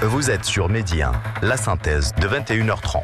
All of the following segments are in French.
Vous êtes sur Midi 1, la synthèse de 21h30.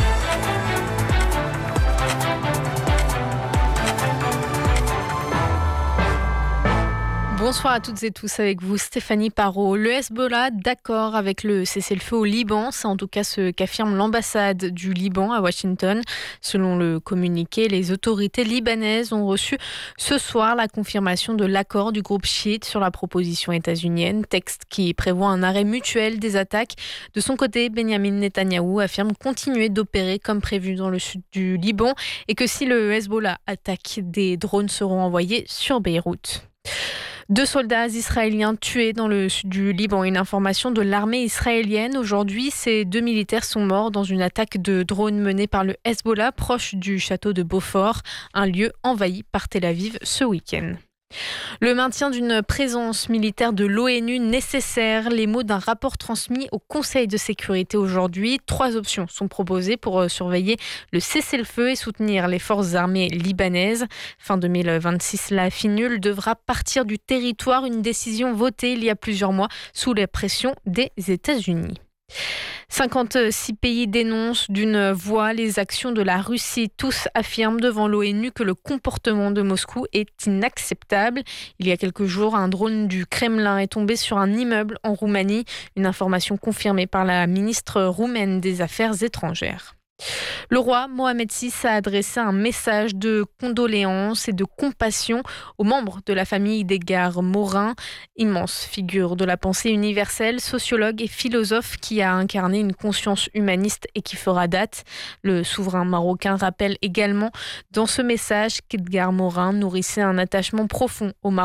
Bonsoir à toutes et tous, avec vous Stéphanie Parot. Le Hezbollah d'accord avec le cessez-le-feu au Liban, c'est en tout cas ce qu'affirme l'ambassade du Liban à Washington. Selon le communiqué, les autorités libanaises ont reçu ce soir la confirmation de l'accord du groupe chiite sur la proposition états-unienne, texte qui prévoit un arrêt mutuel des attaques. De son côté, Benyamin Netanyahou affirme continuer d'opérer comme prévu dans le sud du Liban et que si le Hezbollah attaque, des drones seront envoyés sur Beyrouth. 2 soldats israéliens tués dans le sud du Liban. Une information de l'armée israélienne. Aujourd'hui, ces 2 militaires sont morts dans une attaque de drones menée par le Hezbollah proche du château de Beaufort, un lieu envahi par Tel Aviv ce week-end. Le maintien d'une présence militaire de l'ONU nécessaire, les mots d'un rapport transmis au Conseil de sécurité aujourd'hui. 3 options sont proposées pour surveiller le cessez-le-feu et soutenir les forces armées libanaises. Fin 2026, la FINUL devra partir du territoire, une décision votée il y a plusieurs mois sous la pression des États-Unis. 56 pays dénoncent d'une voix les actions de la Russie. Tous affirment devant l'ONU que le comportement de Moscou est inacceptable. Il y a quelques jours, un drone du Kremlin est tombé sur un immeuble en Roumanie. Une information confirmée par la ministre roumaine des Affaires étrangères. Le roi Mohamed VI a adressé un message de condoléances et de compassion aux membres de la famille d'Edgar Morin, immense figure de la pensée universelle, sociologue et philosophe qui a incarné une conscience humaniste et qui fera date. Le souverain marocain rappelle également dans ce message qu'Edgar Morin nourrissait un attachement profond au Maroc.